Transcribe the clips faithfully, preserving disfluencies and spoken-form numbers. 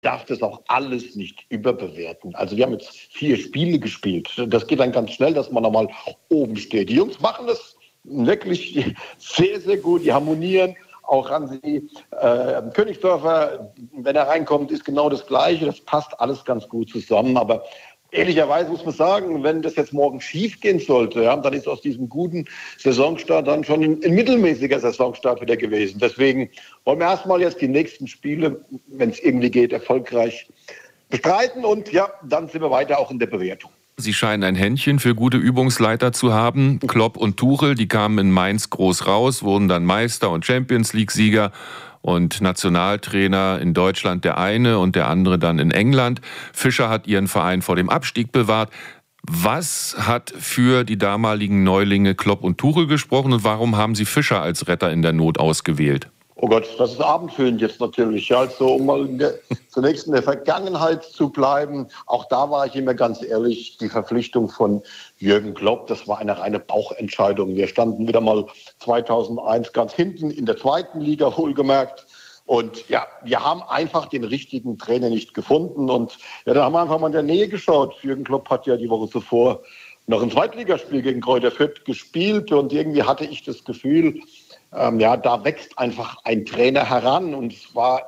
darf das auch alles nicht überbewerten. Also wir haben jetzt vier Spiele gespielt. Das geht dann ganz schnell, dass man nochmal oben steht. Die Jungs machen das wirklich sehr, sehr gut. Die harmonieren. Auch Hansi äh, Königsdörfer, wenn er reinkommt, ist genau das Gleiche. Das passt alles ganz gut zusammen. Aber ehrlicherweise muss man sagen, wenn das jetzt morgen schief gehen sollte, ja, dann ist aus diesem guten Saisonstart dann schon ein, ein mittelmäßiger Saisonstart wieder gewesen. Deswegen wollen wir erstmal jetzt die nächsten Spiele, wenn es irgendwie geht, erfolgreich bestreiten. Und ja, dann sind wir weiter auch in der Bewertung. Sie scheinen ein Händchen für gute Übungsleiter zu haben. Klopp und Tuchel, die kamen in Mainz groß raus, wurden dann Meister und Champions-League-Sieger und Nationaltrainer in Deutschland der eine und der andere dann in England. Fischer hat ihren Verein vor dem Abstieg bewahrt. Was hat für die damaligen Neulinge Klopp und Tuchel gesprochen und warum haben Sie Fischer als Retter in der Not ausgewählt? Oh Gott, das ist abendfüllend jetzt natürlich. Also um mal in der, zunächst in der Vergangenheit zu bleiben, auch da war ich immer ganz ehrlich, die Verpflichtung von Jürgen Klopp, das war eine reine Bauchentscheidung. Wir standen wieder mal zweitausendeins ganz hinten in der zweiten Liga, wohlgemerkt. Und ja, wir haben einfach den richtigen Trainer nicht gefunden. Und ja, da haben wir einfach mal in der Nähe geschaut. Jürgen Klopp hat ja die Woche zuvor noch ein Zweitligaspiel gegen Greuther Fürth gespielt. Und irgendwie hatte ich das Gefühl, Ähm, ja, da wächst einfach ein Trainer heran und es war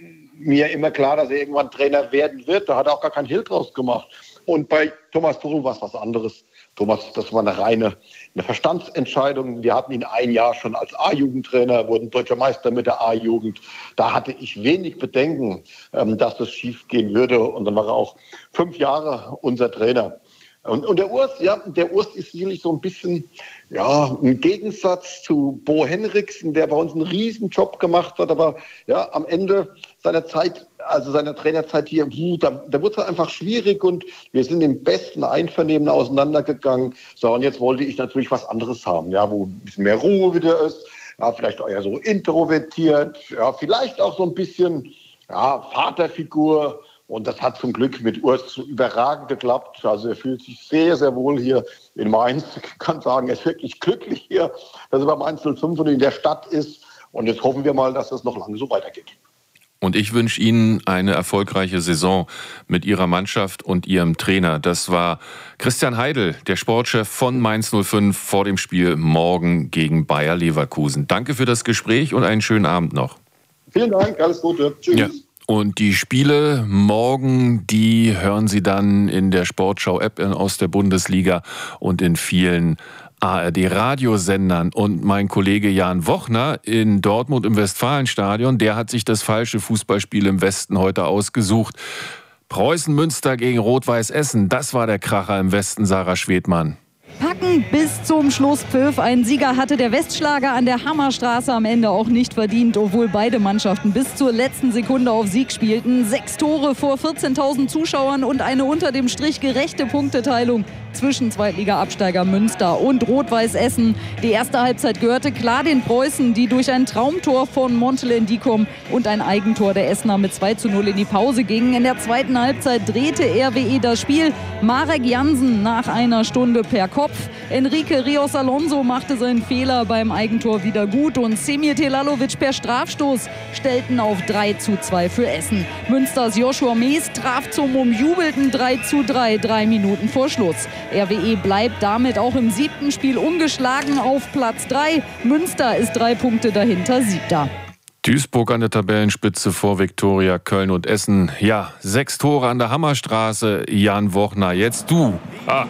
mir immer klar, dass er irgendwann Trainer werden wird. Da hat er auch gar keinen Hehl draus gemacht. Und bei Thomas Tuchel war es was anderes. Thomas, das war eine reine eine Verstandsentscheidung. Wir hatten ihn ein Jahr schon als A-Jugendtrainer, wurden deutscher Meister mit der A-Jugend. Da hatte ich wenig Bedenken, ähm, dass das schief gehen würde. Und dann war er auch fünf Jahre unser Trainer. Und, und der Urs, ja, der Urs ist sicherlich so ein bisschen, ja, im Gegensatz zu Bo Henriksen, der bei uns einen riesen Job gemacht hat, aber ja, am Ende seiner Zeit, also seiner Trainerzeit hier, da, da wurde es einfach schwierig und wir sind im besten Einvernehmen auseinandergegangen. So, und jetzt wollte ich natürlich was anderes haben, ja, wo ein bisschen mehr Ruhe wieder ist, ja, vielleicht auch eher so introvertiert, ja, vielleicht auch so ein bisschen, ja, Vaterfigur. Und das hat zum Glück mit Urs überragend geklappt. Also er fühlt sich sehr, sehr wohl hier in Mainz. Ich kann sagen, er ist wirklich glücklich hier, dass er beim eins null fünf und in der Stadt ist. Und jetzt hoffen wir mal, dass das noch lange so weitergeht. Und ich wünsche Ihnen eine erfolgreiche Saison mit Ihrer Mannschaft und Ihrem Trainer. Das war Christian Heidel, der Sportchef von Mainz null fünf vor dem Spiel morgen gegen Bayer Leverkusen. Danke für das Gespräch und einen schönen Abend noch. Vielen Dank, alles Gute. Tschüss. Ja. Und die Spiele morgen, die hören Sie dann in der Sportschau-App aus der Bundesliga und in vielen A R D-Radiosendern. Und mein Kollege Jan Wochner in Dortmund im Westfalenstadion, der hat sich das falsche Fußballspiel im Westen heute ausgesucht. Preußen Münster gegen Rot-Weiß Essen, das war der Kracher im Westen, Sarah Schwedmann. Packen bis zum Schlusspfiff. Ein Sieger hatte der Westschlager an der Hammerstraße am Ende auch nicht verdient, obwohl beide Mannschaften bis zur letzten Sekunde auf Sieg spielten. Sechs Tore vor vierzehntausend Zuschauern und eine unter dem Strich gerechte Punkteteilung zwischen Zweitliga-Absteiger Münster und Rot-Weiß Essen. Die erste Halbzeit gehörte klar den Preußen, die durch ein Traumtor von Montelin Dikom und ein Eigentor der Essener mit zwei zu null in die Pause gingen. In der zweiten Halbzeit drehte R W E das Spiel. Marek Jansen nach einer Stunde per Kopf. Enrique Rios Alonso machte seinen Fehler beim Eigentor wieder gut und Semir Telalovic per Strafstoß stellten auf drei zu zwei für Essen. Münsters Joshua Mees traf zum umjubelten drei zu drei, drei Minuten vor Schluss. R W E bleibt damit auch im siebten Spiel ungeschlagen auf Platz drei. Münster ist drei Punkte dahinter, siebter. Duisburg an der Tabellenspitze vor Viktoria, Köln und Essen. Ja, sechs Tore an der Hammerstraße. Jan Wochner, jetzt du. Ah.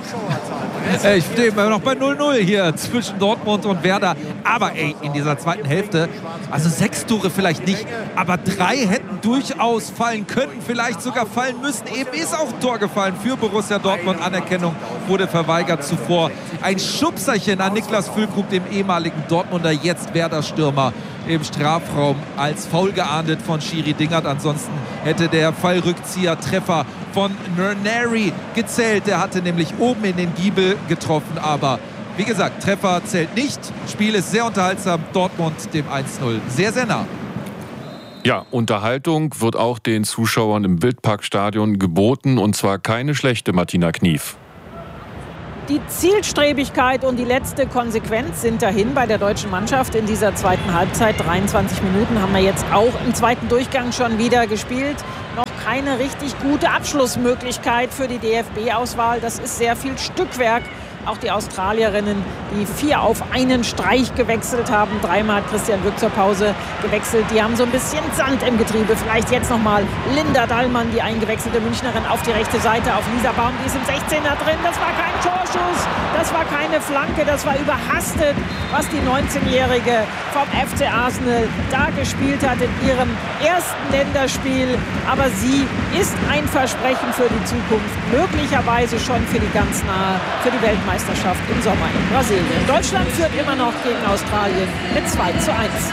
Ich stehe immer noch bei null null hier zwischen Dortmund und Werder. Aber ey, in dieser zweiten Hälfte, also sechs Tore vielleicht nicht, aber drei hätten durchaus fallen können, vielleicht sogar fallen müssen. Eben ist auch ein Tor gefallen für Borussia Dortmund. Anerkennung wurde verweigert zuvor. Ein Schubserchen an Niklas Füllkrug, dem ehemaligen Dortmunder, jetzt Werder-Stürmer im Strafraum als faul geahndet von Schiri Dingert. Ansonsten hätte der Fallrückzieher-Treffer von Nernary gezählt. Der hatte nämlich oben in den Giebel getroffen, aber wie gesagt, Treffer zählt nicht. Spiel ist sehr unterhaltsam. Dortmund dem eins null sehr, sehr nah. Ja, Unterhaltung wird auch den Zuschauern im Wildparkstadion geboten und zwar keine schlechte, Martina Knief. Die Zielstrebigkeit und die letzte Konsequenz sind dahin bei der deutschen Mannschaft in dieser zweiten Halbzeit. dreiundzwanzig Minuten haben wir jetzt auch im zweiten Durchgang schon wieder gespielt. Noch keine richtig gute Abschlussmöglichkeit für die D F B-Auswahl. Das ist sehr viel Stückwerk. Auch die Australierinnen, die vier auf einen Streich gewechselt haben. Dreimal hat Christian Wück zur Pause gewechselt. Die haben so ein bisschen Sand im Getriebe. Vielleicht jetzt nochmal Linda Dallmann, die eingewechselte Münchnerin, auf die rechte Seite. Auf Lisa Baum, die ist im sechzehner drin. Das war kein Torschuss, das war keine Flanke, das war überhastet, was die neunzehnjährige vom F C Arsenal da gespielt hat in ihrem ersten Länderspiel. Aber sie ist ein Versprechen für die Zukunft. Möglicherweise schon für die ganz nahe, für die Weltmeisterschaft im Sommer in Brasilien. Deutschland führt immer noch gegen Australien mit zwei zu eins.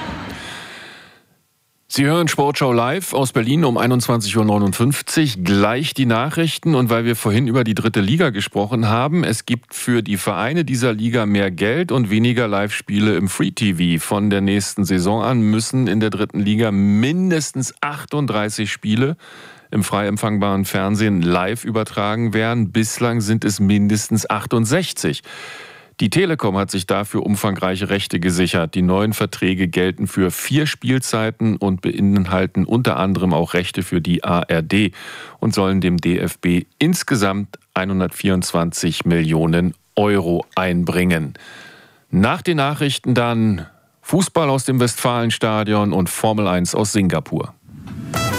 Sie hören Sportschau live aus Berlin um einundzwanzig Uhr neunundfünfzig. Gleich die Nachrichten. Und weil wir vorhin über die dritte Liga gesprochen haben, es gibt für die Vereine dieser Liga mehr Geld und weniger Live-Spiele im Free-T V. Von der nächsten Saison an müssen in der dritten Liga mindestens achtunddreißig Spiele im frei empfangbaren Fernsehen live übertragen werden. Bislang sind es mindestens achtundsechzig. Die Telekom hat sich dafür umfangreiche Rechte gesichert. Die neuen Verträge gelten für vier Spielzeiten und beinhalten unter anderem auch Rechte für die A R D und sollen dem D F B insgesamt hundertvierundzwanzig Millionen Euro einbringen. Nach den Nachrichten dann Fußball aus dem Westfalenstadion und Formel eins aus Singapur.